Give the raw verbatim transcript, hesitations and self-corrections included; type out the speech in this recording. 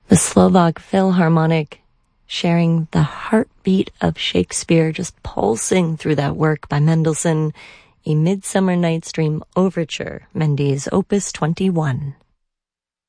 The Slovak Philharmonic sharing the heartbeat of Shakespeare, just pulsing through that work by Mendelssohn, A Midsummer Night's Dream Overture, Mendes, Opus twenty-one.